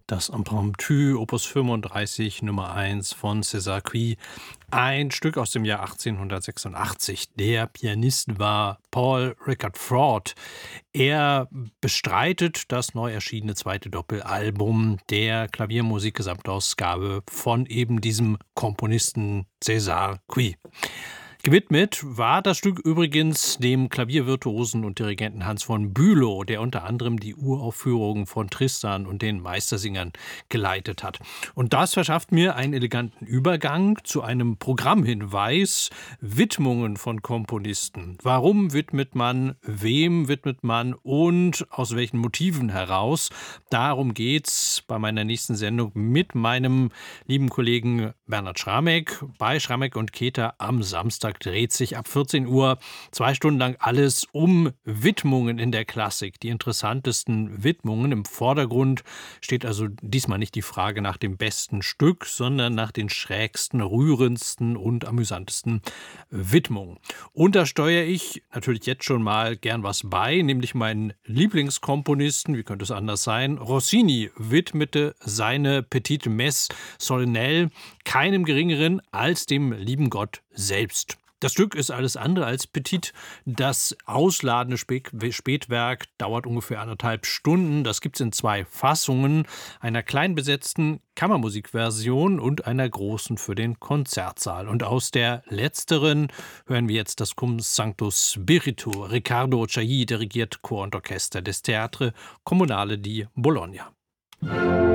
Das Impromptu, Opus 35, Nummer 1 von César Cui. Ein Stück aus dem Jahr 1886. Der Pianist war Paul Ricard Fraud. Er bestreitet das neu erschienene zweite Doppelalbum der Klaviermusik-Gesamtausgabe von eben diesem Komponisten César Cui. Gewidmet war das Stück übrigens dem Klaviervirtuosen und Dirigenten Hans von Bülow, der unter anderem die Uraufführungen von Tristan und den Meistersingern geleitet hat. Und das verschafft mir einen eleganten Übergang zu einem Programmhinweis: Widmungen von Komponisten. Warum widmet man, wem widmet man und aus welchen Motiven heraus? Darum geht's bei meiner nächsten Sendung mit meinem lieben Kollegen Bernhard Schramek. Bei Schramek und Keter am Samstag dreht sich ab 14 Uhr 2 Stunden lang alles um Widmungen in der Klassik. Die interessantesten Widmungen. Im Vordergrund steht also diesmal nicht die Frage nach dem besten Stück, sondern nach den schrägsten, rührendsten und amüsantesten Widmungen. Und da steuere ich natürlich jetzt schon mal gern was bei, nämlich meinen Lieblingskomponisten, wie könnte es anders sein? Rossini widmete seine Petite Messe solennelle keinem Geringeren als dem lieben Gott selbst. Das Stück ist alles andere als petit. Das ausladende Spätwerk dauert ungefähr 1,5 Stunden. Das gibt es in 2 Fassungen, einer klein besetzten Kammermusikversion und einer großen für den Konzertsaal. Und aus der letzteren hören wir jetzt das Cum Sancto Spiritu. Riccardo Chailly dirigiert Chor und Orchester des Teatre Comunale di Bologna.